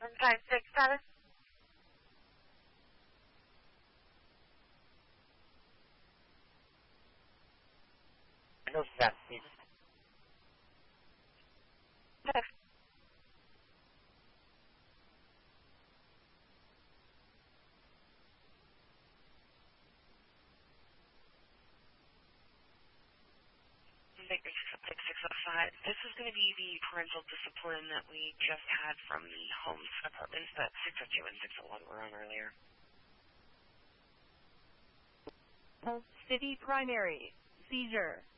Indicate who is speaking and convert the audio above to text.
Speaker 1: 757.
Speaker 2: No, that is.
Speaker 1: Victor 605. This is going to be the parental discipline that we just had from the homes apartments that 602 and 601 were on earlier.
Speaker 3: City primary. Seizure.